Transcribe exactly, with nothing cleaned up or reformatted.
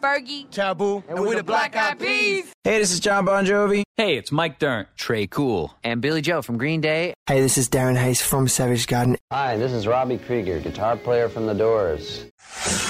Fergie, Taboo, and, and we're the Black Eyed Peas. Hey, this is John Bon Jovi. Hey, it's Mike Dirnt, Trey Cool, and Billy Joe from Green Day. Hey, this is Darren Hayes from Savage Garden. Hi, this is Robbie Krieger, guitar player from The Doors.